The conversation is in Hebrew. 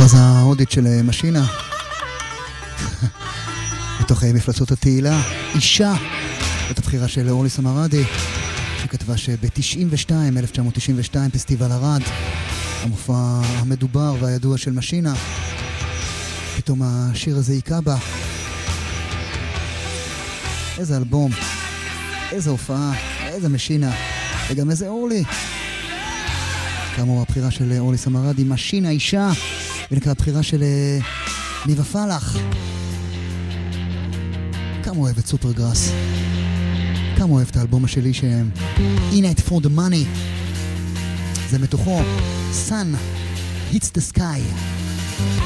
ההכרזה ההודית של משינה בתוך מפלצות התהילה, אישה, את הבחירה של אורלי סמרדי, שכתבה שב-1992 פסטיבל ארד, המופע המדובר והידוע של משינה, פתאום השיר הזה יקע בה. איזה אלבום, איזה הופעה, איזה משינה, וגם איזה אורלי. כאמור, הבחירה של אורלי סמרדי, משינה, אישה, ונקרא הבחירה של ניבה פלח. כמה אוהבת סופרגראס, כמה אוהבת האלבום השלי שהם In It For The Money. זה מתוכו Sun Hits The Sky.